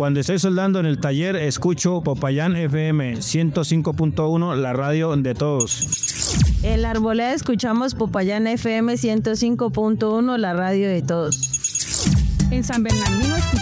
Cuando estoy soldando en el taller, escucho Popayán FM 105.1, la radio de todos. En la Arboleda escuchamos Popayán FM 105.1, la radio de todos. En San Bernardino escuchamos